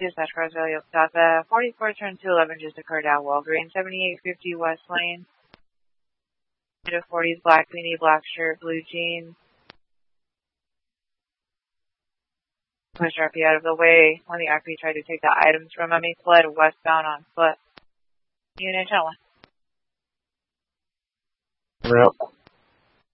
Dispatch Carswell, Yoptata, 44 turn 211 just occurred at Walgreens, 7850 West Lane. 40s, black beanie, black shirt, blue jeans. Push RP out of the way when the RP tried to take the items from him. He fled westbound on foot. Unit 1. Yep.